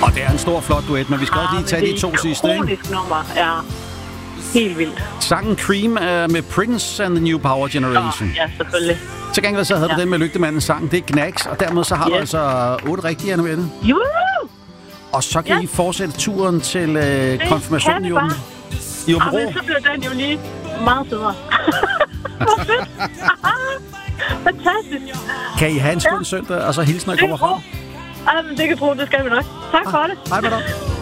Og det er en stor, flot duet, men vi skal også lige tage de to sidste, ikke? Det er et nummer, ja. Helt vildt. Sangen Cream er med Prince and the New Power Generation. Ja, selvfølgelig. Til gengæld så havde du den med Lygtemandens sang. Det er Knacks, og dermed så har du altså 8 rigtige, Anne-Mette. Jo! Og så kan I fortsætte turen til konfirmationen i Åben. I Åbenrå. Men så bliver den jo lige meget federe. Hvor fedt! Fantastisk. Kan I have en skøn søndag, og så hilsen, når I kommer frem? Jamen, det kan tro, det skal vi nok. Tak for det. Hej med dig.